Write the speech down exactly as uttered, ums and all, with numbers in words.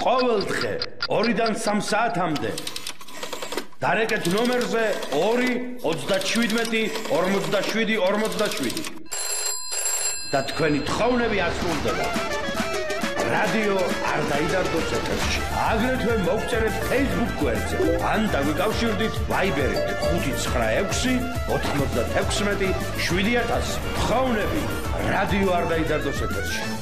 ყოველდღე ორიდან სამ საათამდე დარეკეთ ნომერზე ორი ოცდაშვიდმეტი ორმოცდაშვიდი ორმოცდაშვიდი და თქვენი თხოვნები ასრულდება რადიო არ დაიდარდოს ეთერში. აგრეთვე მოგწერეთ Facebook გვერდზე ან დაგვიკავშირდით Viber-ით ხუთი ცხრა ექვსი ოთხმოცდათექვსმეტი შვიდი ათასი. თხოვნები რადიო არ დაიდარდოს ეთერში.